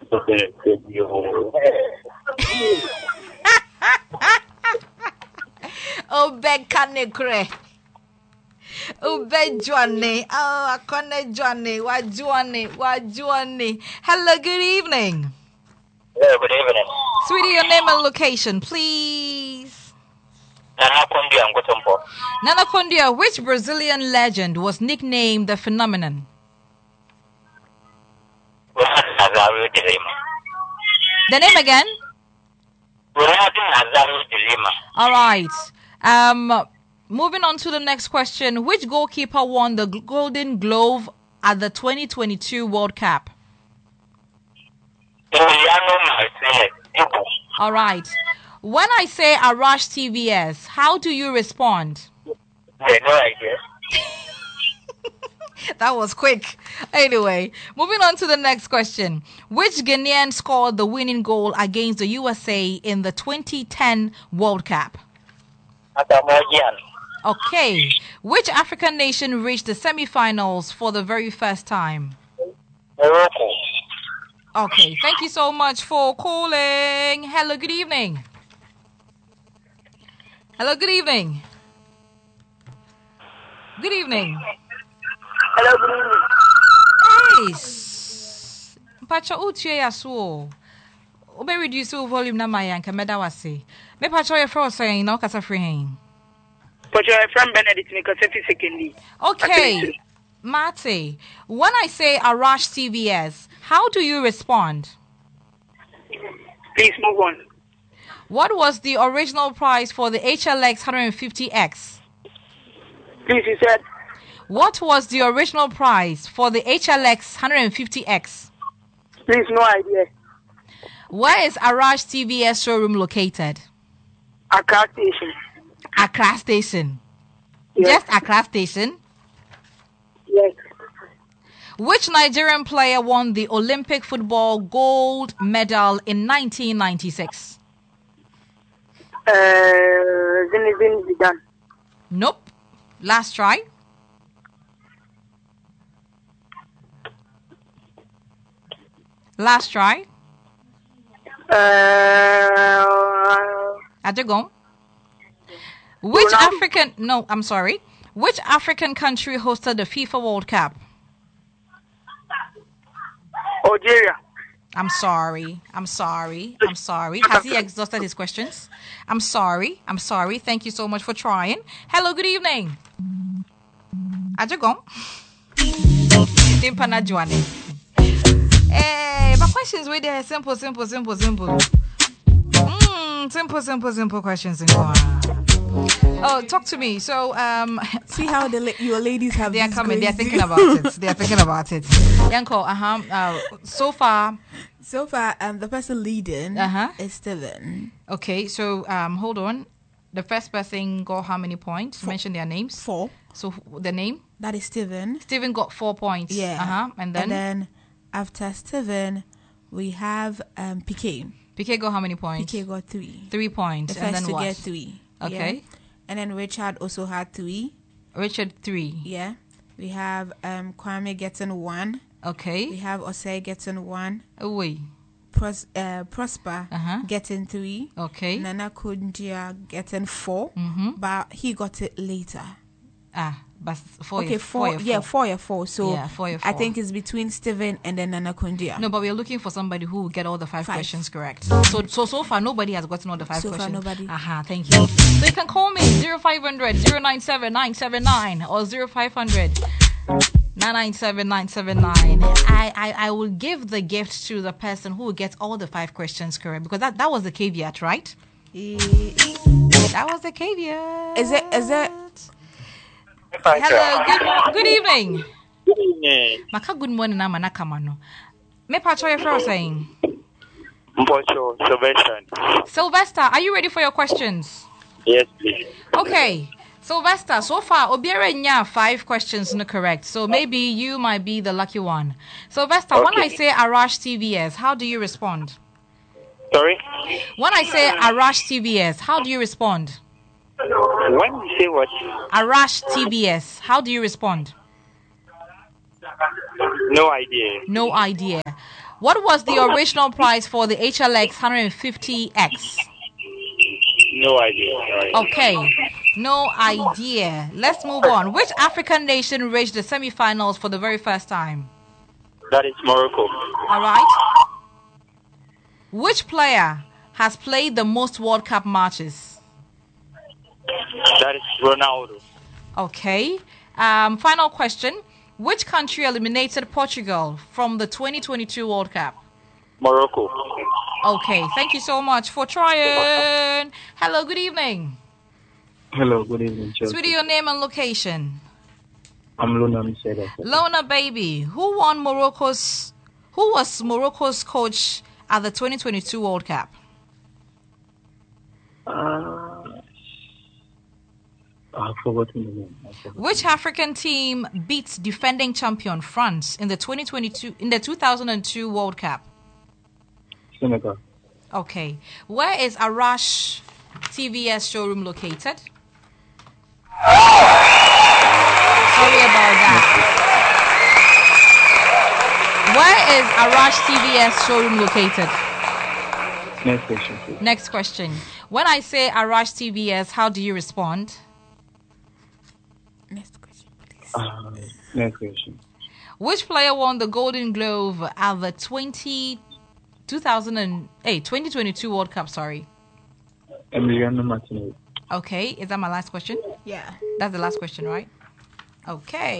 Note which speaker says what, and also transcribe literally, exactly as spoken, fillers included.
Speaker 1: Obe kanekre. Ube Johnny. Oh, Akone Johnny. Wa Johnny. Wa Johnny. Hello, good evening.
Speaker 2: Hello, good evening.
Speaker 1: Sweetie, your name and location, please.
Speaker 2: Nana Kondia Ngotompo.
Speaker 1: Nana Kondia, which Brazilian legend was nicknamed the Phenomenon?
Speaker 2: Nazario de Lima.
Speaker 1: The name again?
Speaker 2: Ronaldo Nazario de Lima.
Speaker 1: All right. Um, moving on to the next question. Which goalkeeper won the Golden Glove at the twenty twenty-two World Cup?
Speaker 2: Emiliano Martinez.
Speaker 1: All right. When I say Arash T V S, how do you respond?
Speaker 2: Yeah, no idea.
Speaker 1: That was quick. Anyway, moving on to the next question. Which Ghanaian scored the winning goal against the U S A in the twenty ten World Cup?
Speaker 2: Atamogian.
Speaker 1: Okay. Which African nation reached the semifinals for the very first time?
Speaker 2: Morocco.
Speaker 1: Okay. Thank you so much for calling. Hello, good evening. Hello, good evening. Good evening.
Speaker 2: Hello, good evening.
Speaker 1: Hey. Pacha utie yaso. Obe reduce your volume na mayanka meda wase. Me pacha your first saying no kasa free.
Speaker 2: But you're from Benedict Nicosetti secondly.
Speaker 1: Okay. Mate, when I say Arash T V S, how do you respond?
Speaker 2: Please move on.
Speaker 1: What was the original price for the H L X one fifty X?
Speaker 2: Please, you said.
Speaker 1: What was the original price for the H L X one fifty X?
Speaker 2: Please, no idea.
Speaker 1: Where is Arash T V S showroom located?
Speaker 2: Accra Station.
Speaker 1: Accra Station.
Speaker 2: Yes.
Speaker 1: Just Accra Station?
Speaker 2: Yes.
Speaker 1: Which Nigerian player won the Olympic football gold medal in nineteen ninety-six?
Speaker 2: Uh, Zinedine Zidane.
Speaker 1: Nope. Last try. Last try.
Speaker 2: Uh,
Speaker 1: Adegon. Which
Speaker 2: Ronaldo.
Speaker 1: African... No, I'm sorry. Which African country hosted the FIFA World Cup?
Speaker 2: Algeria.
Speaker 1: I'm sorry. I'm sorry. I'm sorry. Has he exhausted his questions? I'm sorry. I'm sorry. Thank you so much for trying. Hello, good evening. Adegon. Timpana Joanne. Hey, my questions were there. Simple, simple, simple, simple. Mm, simple, simple, simple questions. Oh, talk to me. So, um,
Speaker 3: see how the la- your ladies have.
Speaker 1: They are coming. They are thinking about it. They are thinking about it. Yanko, uh-huh. Uh So far,
Speaker 3: so far, um, the person leading
Speaker 1: uh-huh.
Speaker 3: is Steven.
Speaker 1: Okay, so um, hold on. The first person got how many points?
Speaker 3: Four.
Speaker 1: Mention their names.
Speaker 3: Four.
Speaker 1: So the name?
Speaker 3: That is Steven.
Speaker 1: Steven got four points.
Speaker 3: Yeah.
Speaker 1: Uh-huh. And then?
Speaker 3: And then after Steven, we have um P K.
Speaker 1: P K got how many points?
Speaker 3: P K got three.
Speaker 1: Three points.
Speaker 3: The
Speaker 1: and
Speaker 3: first
Speaker 1: then
Speaker 3: to
Speaker 1: what?
Speaker 3: get three.
Speaker 1: Okay.
Speaker 3: Yeah. And then Richard also had three.
Speaker 1: Richard three.
Speaker 3: Yeah. We have um Kwame getting one.
Speaker 1: Okay.
Speaker 3: We have Osei getting one.
Speaker 1: Oh, wait.
Speaker 3: Pros- uh, Prosper
Speaker 1: Uh-huh.
Speaker 3: getting three.
Speaker 1: Okay.
Speaker 3: Nana Kundia getting four.
Speaker 1: Mm-hmm.
Speaker 3: But he got it later.
Speaker 1: Ah, but four.
Speaker 3: Okay,
Speaker 1: year,
Speaker 3: four.
Speaker 1: year
Speaker 3: yeah, four year four. So
Speaker 1: Yeah, four year
Speaker 3: I
Speaker 1: four.
Speaker 3: think it's between Steven and then Nana Kundia.
Speaker 1: No, but we are looking for somebody who will get all the five,
Speaker 3: Five.
Speaker 1: questions correct. So, so so far nobody has gotten all the five
Speaker 3: So far,
Speaker 1: questions.
Speaker 3: nobody.
Speaker 1: Aha, thank you. So you can call me zero five hundred zero nine seven nine seven nine or zero five hundred nine nine seven nine seven nine. I, I I will give the gift to the person who will get all the five questions correct because that, that was the caveat, right? That was the caveat.
Speaker 3: Is it? Is it?
Speaker 1: Hello, good, good evening.
Speaker 2: Good evening.
Speaker 1: Maka good morning, I'm Anakamano. Me pacho your first saying.
Speaker 2: Mpocho, Sylvester.
Speaker 1: Sylvester, are you ready for your questions?
Speaker 2: Yes, please.
Speaker 1: Okay, Sylvester, so far, Obiara nya five questions no correct. So maybe you might be the lucky one. Sylvester,
Speaker 2: Okay.
Speaker 1: when I say Arash T V S, how do you respond?
Speaker 2: Sorry?
Speaker 1: When I say Arash T V S, how do you respond?
Speaker 2: When you say what?
Speaker 1: Arash T V S, how do you respond?
Speaker 2: No idea.
Speaker 1: No idea. What was the original price for the H L X one fifty X?
Speaker 4: No idea. No idea.
Speaker 1: Okay, no idea. Let's move on. Which African nation reached the semifinals for the very first time?
Speaker 4: That is Morocco.
Speaker 1: All right. Which player has played the most World Cup matches?
Speaker 4: That is Ronaldo.
Speaker 1: Okay. Um, final question. Which country eliminated Portugal from the twenty twenty-two World Cup?
Speaker 4: Morocco.
Speaker 1: Okay, thank you so much for trying. Hello, good evening.
Speaker 5: Hello, good evening, Chelsea.
Speaker 1: Sweetie, your name and location.
Speaker 5: I'm Luna Miseda.
Speaker 1: Lona, baby, who won Morocco's, who was Morocco's coach at the twenty twenty-two World Cup?
Speaker 5: Uh, I've forgotten the name. I've forgotten.
Speaker 1: Which African team beat defending champion France in the twenty twenty-two in the two thousand two World Cup?
Speaker 5: Senegal.
Speaker 1: Okay. Where is Arash T V S showroom located? Sorry about that. Where is Arash T V S showroom located?
Speaker 5: Next question, please.
Speaker 1: Next question. When I say Arash T V S, how do you respond?
Speaker 3: Next question, please.
Speaker 5: Uh, next question.
Speaker 1: Which player won the Golden Glove at the twenty, two thousand eight, twenty twenty-two World Cup? Sorry.
Speaker 5: Emiliano Martinez.
Speaker 1: Okay. Is that my last question?
Speaker 3: Yeah.
Speaker 1: That's the last question, right? Okay.